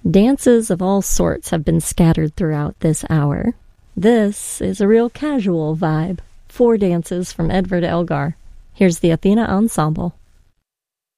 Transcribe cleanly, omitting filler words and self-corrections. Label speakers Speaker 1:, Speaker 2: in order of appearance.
Speaker 1: Dances of all sorts have been scattered throughout this hour. This is a real casual vibe. 4 dances from Edvard Elgar. Here's the Athena Ensemble.